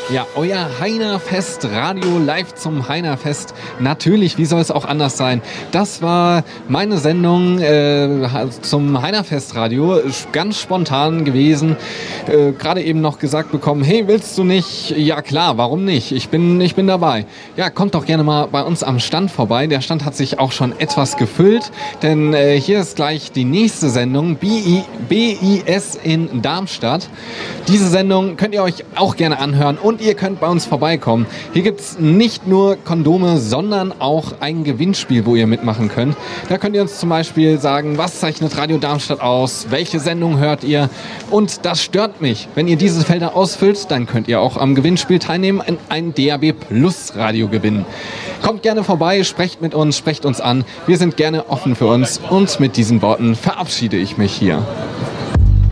Ja, euer Heinerfest Radio live zum Heinerfest. Natürlich, wie soll es auch anders sein? Das war meine Sendung zum Heinerfest Radio. Ganz spontan gewesen. Gerade eben noch gesagt bekommen, hey, willst du nicht? Ja klar, warum nicht? Ich bin dabei. Ja, kommt doch gerne mal bei uns am Stand vorbei. Der Stand hat sich auch schon etwas gefüllt, denn hier ist gleich die nächste Sendung, BIS in Darmstadt. Diese Sendung könnt ihr euch auch gerne anhören und ihr könnt bei uns vorbeikommen. Hier gibt es nicht nur Kondome, sondern auch ein Gewinnspiel, wo ihr mitmachen könnt. Da könnt ihr uns zum Beispiel sagen, was zeichnet Radio Darmstadt aus, welche Sendung hört ihr, und das stört mich. Wenn ihr diese Felder ausfüllt, dann könnt ihr auch am Gewinnspiel teilnehmen und ein DAB Plus Radio gewinnen. Kommt gerne vorbei, sprecht mit uns, sprecht uns an. Wir sind gerne offen für uns und mit diesen Worten verabschiede ich mich hier.